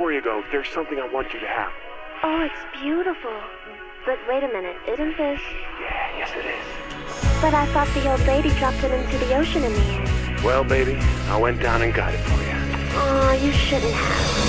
before you go, there's something I want you to have. Oh, it's beautiful. But wait a minute, isn't this... Yeah, yes it is. But I thought the old lady dropped it into the ocean in the end. Well, baby, I went down and got it for you. Aw, you shouldn't have.